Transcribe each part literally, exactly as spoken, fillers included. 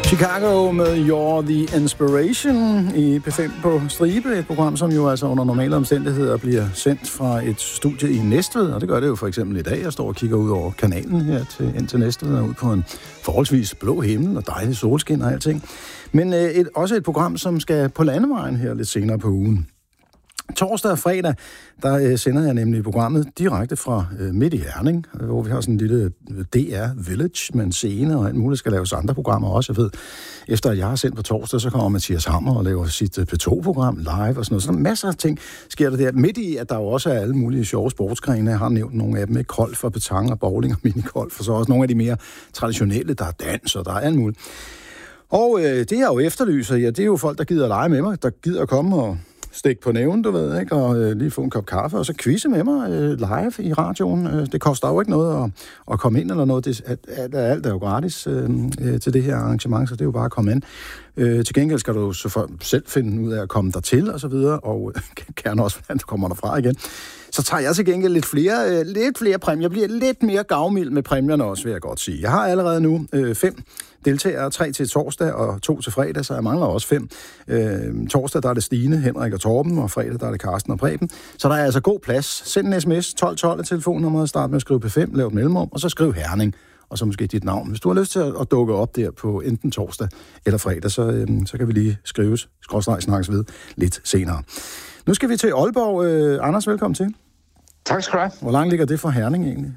Chicago med You're the Inspiration i P fem på stribe. Et program, som jo altså under normale omstændigheder bliver sendt fra et studie i Næstved. Og det gør det jo for eksempel i dag. Jeg står og kigger ud over kanalen her til, ind til Næstved og ud på en forholdsvis blå himmel og dejlig solskin og alting. Men øh, et, også et program, som skal på landevejen her lidt senere på ugen. Torsdag og fredag, der øh, sender jeg nemlig programmet direkte fra øh, midt i Herning, hvor vi har sådan en lille D R Village med en scene, og alt muligt skal laves andre programmer også. Jeg ved, efter at jeg har sendt på torsdag, så kommer Mathias Hammer og laver sit øh, P to program live og sådan noget. Så der er masser af ting, sker der der. Midt i, at der jo også er alle mulige sjove sportsgrene. Jeg har nævnt nogle af dem, ikke? Golf og petang og bowling og minigolf, og så også nogle af de mere traditionelle, der er dans og der er alt muligt. Og øh, det jeg jo efterlyser, ja, det er jo folk, der gider lege med mig, der gider at komme og stik på næven, du ved, ikke? Og øh, lige få en kop kaffe, og så quizze med mig øh, live i radioen. Øh, det koster jo ikke noget at, at komme ind eller noget. Det, at, at, alt er jo gratis øh, øh, til det her arrangement, så det er jo bare at komme ind. Øh, til gengæld skal du så for, selv finde ud af at komme dertil, og så videre, og øh, gerne også, hvordan du kommer derfra igen. Så tager jeg til gengæld lidt flere, øh, lidt flere præmier. Jeg bliver lidt mere gavmild med præmierne også, vil jeg godt sige. Jeg har allerede nu øh, fem deltagere, tre til torsdag og to til fredag, så jeg mangler også fem. Øh, torsdag, der er det Stine, Henrik og Torben, og fredag, der er det Karsten og Preben. Så der er altså god plads. Send en sms, tolv tolv telefonnummeret, start med at skrive P fem, lav et mellemrum, og så skriv Herning, og så måske dit navn. Hvis du har lyst til at dukke op der på enten torsdag eller fredag, så, øh, så kan vi lige skrives, skråstreg snakkes ved lidt senere. Nu skal vi til Aalborg. Øh, Anders, velkommen til. Tak skal du have. Hvor langt ligger det fra Herning egentlig?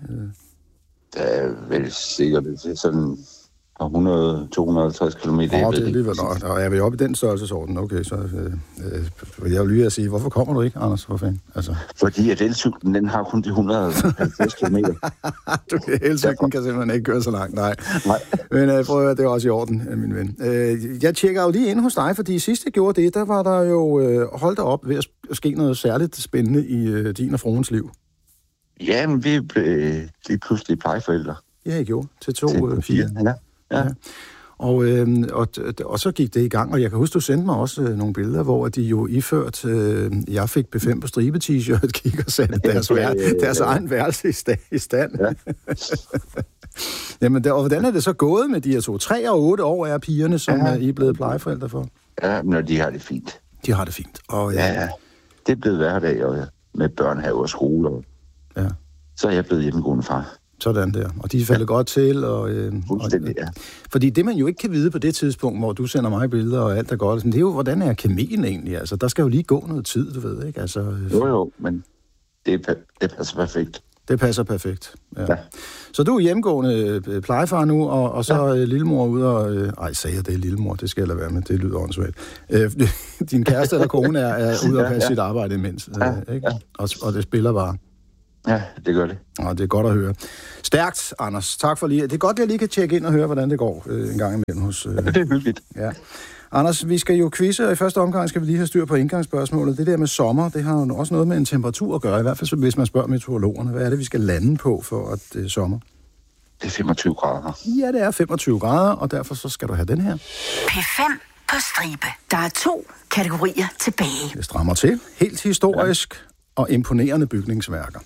Det er vel sikkert, det er sådan hundrede til to hundrede og halvtreds kilometer. Åh, det er alligevel nok. Og jeg vil oppe i den størrelsesorden. Okay, så øh, øh, jeg vil lige at sige, hvorfor kommer du ikke, Anders? Hvorfor fanden? Altså. Fordi at elcyklen, den har kun de et hundrede og halvtreds kilometer. Elcyklen kan simpelthen ikke køre så langt, nej. nej. Men øh, prøv at høre, det er også i orden, min ven. Øh, jeg tjekker jo lige ind hos dig, fordi sidst jeg gjorde det, der var der jo øh, holdt op ved at ske noget særligt spændende i øh, din og fruens liv. Ja, men vi blev lige pludselig plejeforældre. Ja, I gjorde. Til to, til øh, fire. Ja. Ja. Ja. Og, øh, og, og så gik det i gang, og jeg kan huske, du sendte mig også øh, nogle billeder, hvor de jo iført, øh, jeg fik P fem på stribe t-shirt, gik og satte deres, vær, deres egen værelse i, sta- i stand. Ja. Jamen, der, og hvordan er det så gået med de her to? Tre og otte år er pigerne, som ja. I er blevet plejeforældre for? Ja, men de har det fint. De har det fint. Og, ja, ja. Det er blevet hverdag, og med børnehave og skole, og ja. Så er jeg blevet hjemmegående far. Sådan der. Og de falder ja. godt til. Og, øh, Fuldstændig, ja. Fordi det, man jo ikke kan vide på det tidspunkt, hvor du sender mig billeder og alt er godt, det er jo, hvordan er kemien egentlig? Altså, der skal jo lige gå noget tid, du ved, ikke? Altså, øh, jo, jo, men det, det passer perfekt. Det passer perfekt, ja. ja. Så du er hjemmegående øh, plejefar nu, og, og så er ja. lillemor ude og... Øh, ej, sagde jeg det er lillemor, det skal jeg lade være med, det lyder åndssvagt. Øh, din kæreste eller kone er, er ude og passe ja, ja. sit arbejde imens, ja, øh, ikke? Ja. Og, og det spiller bare. Ja, det gør det. Og det er godt at høre. Stærkt, Anders. Tak for lige. Det er godt, at jeg lige kan tjekke ind og høre, hvordan det går øh, en gang imellem hos... Øh... Ja, det er hyggeligt. Ja. Anders, vi skal jo quizze, og i første omgang skal vi lige have styr på indgangsspørgsmålet. Det der med sommer, det har jo også noget med en temperatur at gøre, i hvert fald hvis man spørger meteorologerne. Hvad er det, vi skal lande på for at det er sommer? Det er femogtyve grader. Ja, det er femogtyve grader, og derfor så skal du have den her. P fem på stribe. Der er to kategorier tilbage. Det strammer til. Helt historisk ja. og imponerende bygningsværker.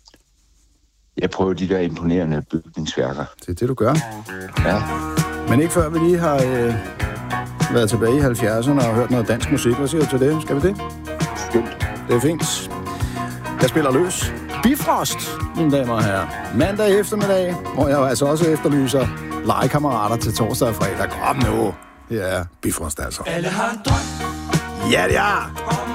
Jeg prøver de der imponerende bygningsværker. Det er det, du gør. Ja. Men ikke før vi lige har øh, været tilbage i halvfjerdserne og hørt noget dansk musik. Hvad siger du til det? Skal vi det? Skønt. Det er fint. Jeg spiller løs. Bifrost, mine damer og herrer. Mandag eftermiddag, hvor jeg altså også efterlyser legekammerater til torsdag og fredag. Kom nu. Her er Bifrost altså. Alle har en drøm. Ja, det er.